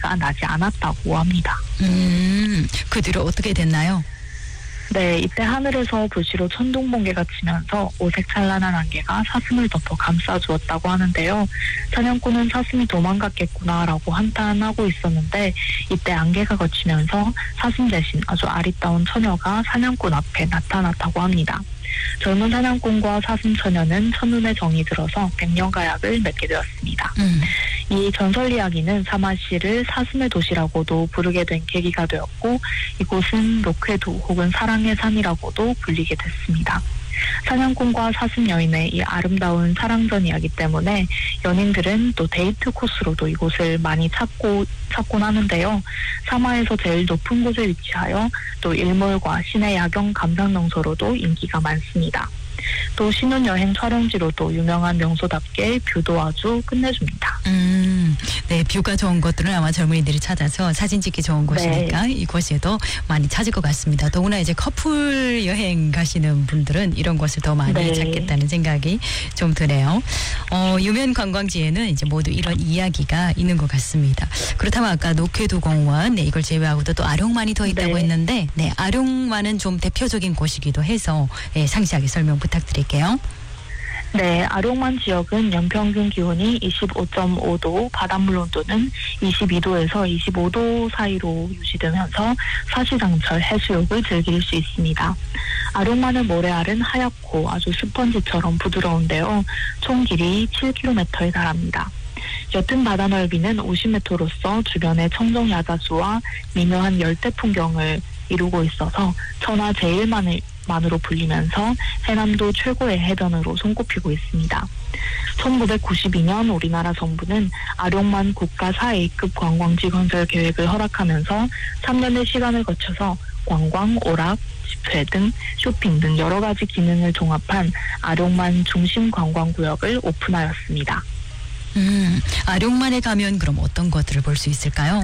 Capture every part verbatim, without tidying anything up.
소리가 나지 않았다고 합니다. 음, 그 뒤로 어떻게 됐나요? 네, 이때 하늘에서 불시로 천둥 번개가 치면서 오색 찬란한 안개가 사슴을 덮어 감싸주었다고 하는데요. 사냥꾼은 사슴이 도망갔겠구나라고 한탄하고 있었는데 이때 안개가 걷히면서 사슴 대신 아주 아리따운 처녀가 사냥꾼 앞에 나타났다고 합니다. 젊은 사냥꾼과 사슴 처녀는 첫눈에 정이 들어서 백년가 약을 맺게 되었습니다. 음. 이 전설 이야기는 사마시를 사슴의 도시라고도 부르게 된 계기가 되었고 이곳은 로케도 혹은 사랑의 산이라고도 불리게 됐습니다. 사냥꾼과 사슴 여인의 이 아름다운 사랑전 이야기 때문에 연인들은 또 데이트 코스로도 이곳을 많이 찾고 찾곤 하는데요. 사마에서 제일 높은 곳에 위치하여 또 일몰과 시내 야경 감상 명소로도 인기가 많습니다. 또 신혼여행 촬영지로도 유명한 명소답게 뷰도 아주 끝내줍니다. 음, 네, 뷰가 좋은 곳들은 아마 젊은이들이 찾아서 사진 찍기 좋은 곳이니까 네. 이곳에도 많이 찾을 것 같습니다. 더구나 이제 커플 여행 가시는 분들은 이런 곳을 더 많이 네. 찾겠다는 생각이 좀 드네요. 어, 유명 관광지에는 이제 모두 이런 이야기가 있는 것 같습니다. 그렇다면 아까 노케도 공원, 네, 이걸 제외하고도 또 아룡만이 더 있다고 네. 했는데, 네, 아룡만은 좀 대표적인 곳이기도 해서 네, 상세하게 설명 부탁드릴게요. 네, 아룡만 지역은 연평균 기온이 이십오 점 오 도, 바닷물 온도는 이십이 도에서 이십오 도 사이로 유지되면서 사시장철 해수욕을 즐길 수 있습니다. 아룡만의 모래알은 하얗고 아주 스펀지처럼 부드러운데요. 총 길이 칠 킬로미터에 달합니다. 옅은 바다 넓이는 오십 미터로서 주변의 청정 야자수와 미묘한 열대 풍경을 이루고 있어서 천하 제일만을 만으로 불리면서 해남도 최고의 해변으로 손꼽히고 있습니다. 천구백구십이 년 우리나라 정부는 아룡만 국가 사 에이급 관광지 건설 계획을 허락하면서 삼 년의 시간을 거쳐서 관광, 오락, 집회 등 쇼핑 등 여러 가지 기능을 종합한 아룡만 중심 관광구역을 오픈하였습니다. 음, 아룡만에 가면 그럼 어떤 것들을 볼 수 있을까요?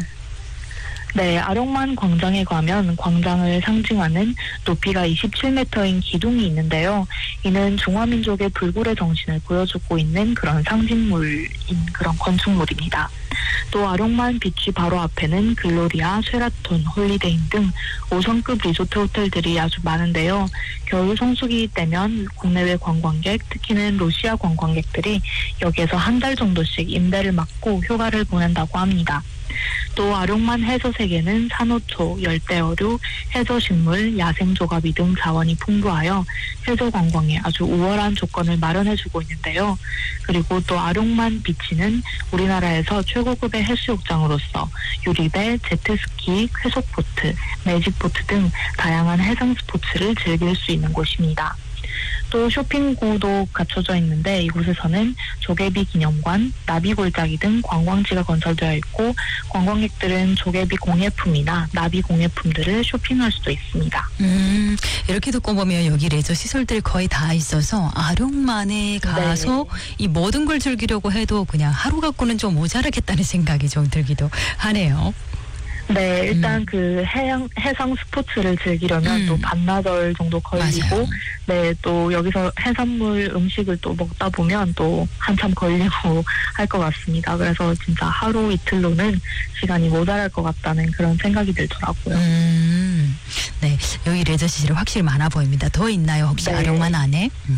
네, 아룡만 광장에 가면 광장을 상징하는 높이가 이십칠 미터인 기둥이 있는데요. 이는 중화민족의 불굴의 정신을 보여주고 있는 그런 상징물인 그런 건축물입니다. 또 아룡만 비치 바로 앞에는 글로리아, 쉐라톤, 홀리데인 등 오 성급 리조트 호텔들이 아주 많은데요. 겨울 성수기 때면 국내외 관광객, 특히는 러시아 관광객들이 여기에서 한 달 정도씩 임대를 맡고 휴가를 보낸다고 합니다. 또 아룡만 해저세계는 산호초, 열대어류, 해저식물, 야생조가비 등 자원이 풍부하여 해저관광에 아주 우월한 조건을 마련해주고 있는데요. 그리고 또 아룡만 비치는 우리나라에서 최고급의 해수욕장으로서 유리배, 제트스키, 쾌속보트, 매직보트 등 다양한 해상 스포츠를 즐길 수 있는 곳입니다. 또 쇼핑구도 갖춰져 있는데 이곳에서는 조개비 기념관, 나비 골짜기 등 관광지가 건설되어 있고 관광객들은 조개비 공예품이나 나비 공예품들을 쇼핑할 수도 있습니다. 음, 이렇게 듣고 보면 여기 레저 시설들이 거의 다 있어서 아룡만에 가서 네. 이 모든 걸 즐기려고 해도 그냥 하루 갖고는 좀 모자라겠다는 생각이 좀 들기도 하네요. 네, 일단 음. 그 해양, 해상 스포츠를 즐기려면 음. 또 반나절 정도 걸리고, 맞아요. 네, 또 여기서 해산물 음식을 또 먹다 보면 또 한참 걸리고 할 것 같습니다. 그래서 진짜 하루 이틀로는 시간이 모자랄 것 같다는 그런 생각이 들더라고요. 음. 네, 여기 레저 시설이 확실히 많아 보입니다. 더 있나요, 혹시 네. 아룡만 안에? 음.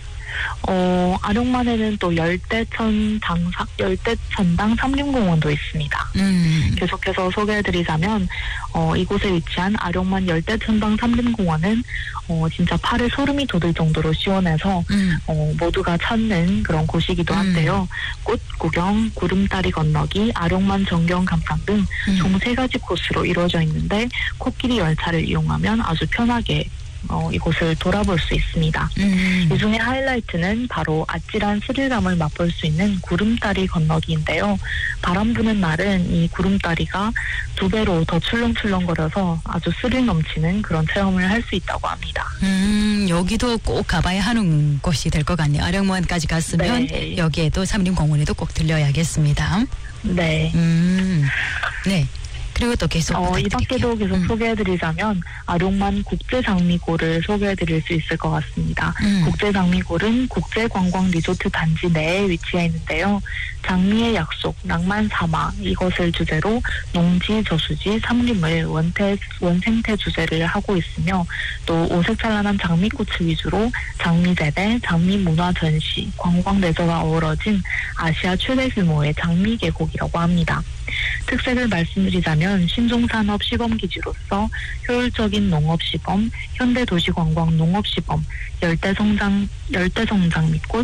어, 아룡만에는 또 열대천 당사, 열대천당 삼림공원도 있습니다. 음. 계속해서 소개해드리자면, 어, 이곳에 위치한 아룡만 열대천당 삼림공원은, 어, 진짜 팔에 소름이 돋을 정도로 시원해서, 음. 어, 모두가 찾는 그런 곳이기도 한데요. 음. 꽃 구경, 구름다리 건너기, 아룡만 전경 감상 등 총 세 가지 코스로 이루어져 있는데, 코끼리 열차를 이용하면 아주 편하게 어, 이곳을 돌아볼 수 있습니다. 음. 이 중에 하이라이트는 바로 아찔한 스릴감을 맛볼 수 있는 구름다리 건너기인데요. 바람 부는 날은 이 구름다리가 두 배로 더 출렁출렁거려서 아주 스릴 넘치는 그런 체험을 할 수 있다고 합니다. 음, 여기도 꼭 가봐야 하는 곳이 될 것 같네요. 아룡만까지 갔으면 네. 여기에도 삼림공원에도 꼭 들려야겠습니다. 네. 음, 네. 그리고 또 계속 어, 이 밖에도 계속 음. 소개해드리자면 아룡만 국제장미골을 소개해드릴 수 있을 것 같습니다. 음. 국제장미골은 국제관광 리조트 단지 내에 위치해 있는데요. 장미의 약속, 낭만 사막 이것을 주제로 농지, 저수지, 삼림을 원태, 원생태 주제를 하고 있으며 또 오색찬란한 장미꽃을 위주로 장미 재배, 장미 문화 전시, 관광 레저가 어우러진 아시아 최대 규모의 장미 계곡이라고 합니다. 특색을 말씀드리자면 신종산업 시범기지로서 효율적인 농업시범, 현대도시관광 농업시범, 열대성장, 열대성장 밑꽃,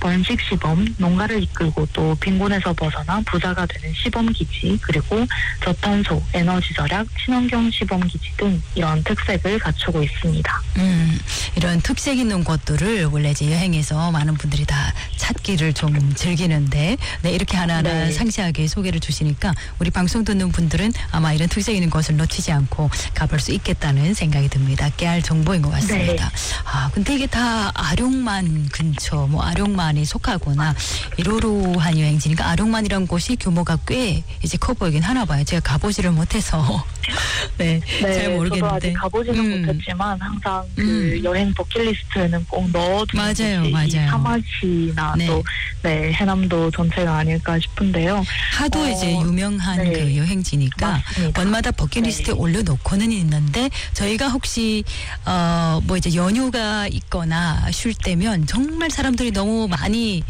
번식시범, 농가를 이끌고 또 빈곤에서 벗어나 부자가 되는 시범기지, 그리고 저탄소, 에너지 절약, 친환경 시범기지 등 이런 특색을 갖추고 있습니다. 음, 이런 특색 있는 곳들을 원래 이제 여행에서 많은 분들이 다 찾기를 좀 즐기는데, 네, 이렇게 하나하나 네. 상세하게 소개를 주시니까 우리 방송 듣는 분들은 아마 이런 특색 있는 곳을 놓치지 않고 가볼 수 있겠다는 생각이 듭니다. 깨알 정보인 것 같습니다. 네. 아, 근데 이게 다 아룡만 근처, 뭐 아룡만이 속하거나 이러로한 여행지니까 아룡만이란 곳이 규모가 꽤 이제 커 보이긴 하나 봐요. 제가 가보지를 못해서 네, 네, 잘 모르겠는데. 저도 아직 가보지는 음. 못했지만 항상 그 음. 여행 버킷리스트에는 꼭 넣어두는 맞아요, 곳이 맞아요. 이 사마시나 네. 또 네, 해남도 전체가 아닐까 싶은데요. 하도 어, 이제 유명한 네. 그 여행지니까 맞습니다. 번마다 버킷리스트에 네. 올려놓고는 있는데 저희가 혹시 어 뭐 이제 연휴가 있거나 쉴 때면 정말 사람들이 너무 많이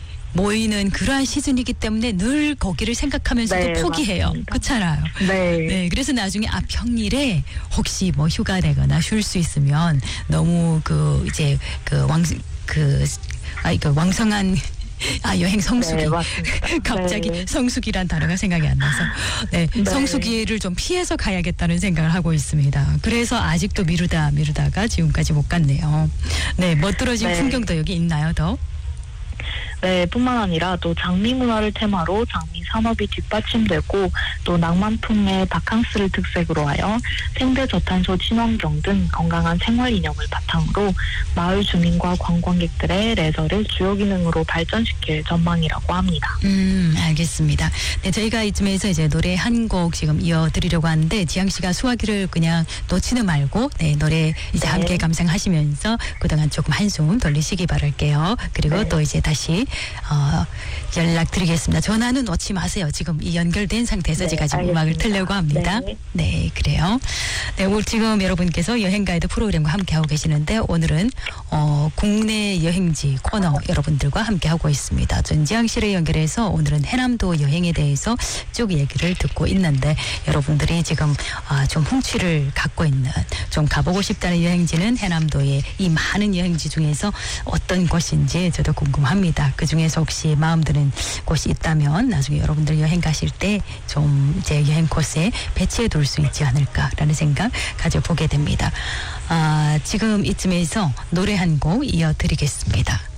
모이는 그러한 시즌이기 때문에 늘 거기를 생각하면서도 네, 포기해요. 맞습니다. 그렇잖아요. 네. 네, 그래서 나중에 아 평일에 혹시 뭐 휴가 되거나 쉴 수 있으면 너무 그 이제 그 왕 그 아 이거 왕성한 아 여행 성수기 네, 맞습니다. 갑자기 네. 성수기란 단어가 생각이 안 나서 네, 네. 성수기를 좀 피해서 가야겠다는 생각을 하고 있습니다. 그래서 아직도 미루다 미루다가 지금까지 못 갔네요. 네, 멋들어진 네. 풍경도 여기 있나요, 더? 네, 뿐만 아니라 또 장미 문화를 테마로 장미 산업이 뒷받침되고 또 낭만풍의 바캉스를 특색으로 하여 생태 저탄소 친환경 등 건강한 생활 이념을 바탕으로 마을 주민과 관광객들의 레저를 주요 기능으로 발전시킬 전망이라고 합니다. 음, 알겠습니다. 네, 저희가 이쯤에서 이제 노래 한 곡 지금 이어드리려고 하는데 지향 씨가 수화기를 그냥 놓지는 말고 네, 노래 이제 네. 함께 감상하시면서 그동안 조금 한숨 돌리시기 바랄게요. 그리고 네. 또 이제 다시 어, 연락드리겠습니다. 전화는 놓지 마세요. 지금 이 연결된 상태에서 네, 제가 지금 알겠습니다. 음악을 틀려고 합니다. 네. 네, 그래요. 네, 오늘 지금 여러분께서 여행 가이드 프로그램과 함께하고 계시는데 오늘은 어, 국내 여행지 코너 여러분들과 함께하고 있습니다. 전지향 씨를 연결해서 오늘은 해남도 여행에 대해서 쭉 얘기를 듣고 있는데 여러분들이 지금 아, 좀 흥취를 갖고 있는 좀 가보고 싶다는 여행지는 해남도의 이 많은 여행지 중에서 어떤 곳인지 저도 궁금합니다. 그 중에서 혹시 마음 드는 곳이 있다면 나중에 여러분들 여행 가실 때 좀 이제 여행 코스에 배치해 둘 수 있지 않을까라는 생각 가져보게 됩니다. 아, 지금 이쯤에서 노래 한 곡 이어드리겠습니다.